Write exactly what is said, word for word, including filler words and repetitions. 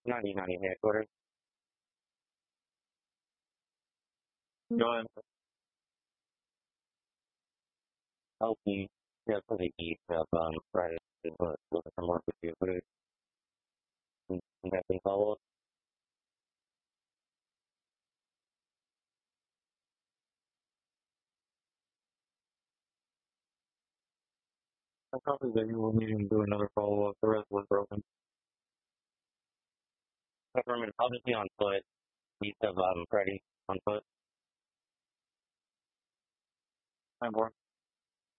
ninety ninety headquarters. Go ahead. Help me. Yeah, for the east of um, Friday. Looking for more with you. And that's in follow up. I probably that you will need to do another follow up. The rest was broken. Government, I'll just be on foot. East of um, Friday on foot. I'm bored.